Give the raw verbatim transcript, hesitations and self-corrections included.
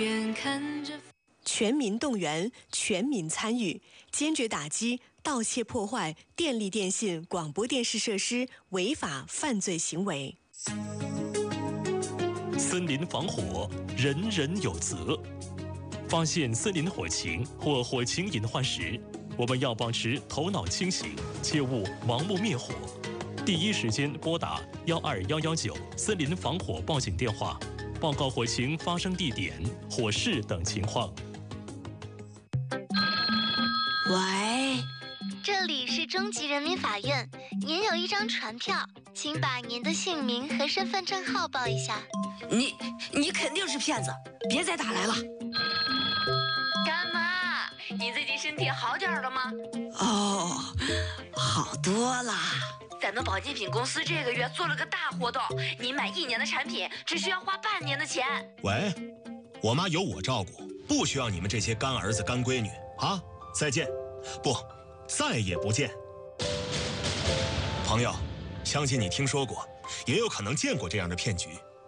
边看着。 全民动员，全民参与，坚决打击盗窃破坏电力、电信、广播电视设施违法犯罪行为。 森林防火，人人有责。发现森林火情或火情隐患时，我们要保持头脑清醒，切勿盲目灭火。第一时间拨打幺二幺幺九森林防火报警电话，报告火情发生地点、火势等情况。 喂， 这里是中级人民法院，您有一张传票，请把您的姓名和身份证号报一下。 你你肯定是骗子，别再打来了。 干妈，你最近身体好点了吗？ 哦，好多了。 咱们保健品公司这个月做了个大活动，你买一年的产品只需要花半年的钱。 喂，我妈有我照顾，不需要你们这些干儿子干闺女啊！再见，不，再也不见。朋友，相信你听说过，也有可能见过这样的骗局。